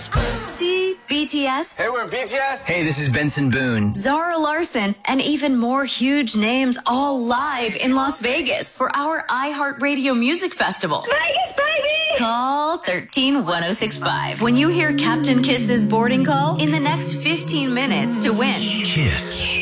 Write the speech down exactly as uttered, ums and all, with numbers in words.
See, B T S. Hey, we're B T S. Hey, this is Benson Boone. Zara Larson, and even more huge names all live in Las Vegas for our iHeartRadio Music Festival. Vegas, baby! Call thirteen one oh six five when you hear Captain Kiss's boarding call in the next fifteen minutes to win. Kiss.